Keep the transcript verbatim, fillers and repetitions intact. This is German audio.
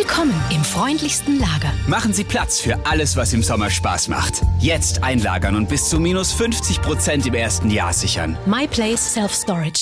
Willkommen im freundlichsten Lager. Machen Sie Platz für alles, was im Sommer Spaß macht. Jetzt einlagern und bis zu minus fünfzig Prozent im ersten Jahr sichern. My Place Self Storage.